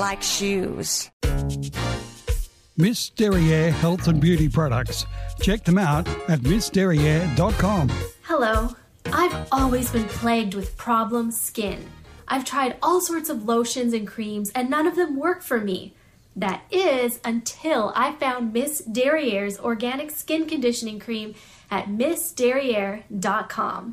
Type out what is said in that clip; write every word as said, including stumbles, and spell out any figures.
like shoes. Miss Derriere Health and Beauty Products. Check them out at miss derriere dot com. Hello. I've always been plagued with problem skin. I've tried all sorts of lotions and creams and none of them work for me. That is until I found Miss Derriere's organic skin conditioning cream at miss derriere dot com.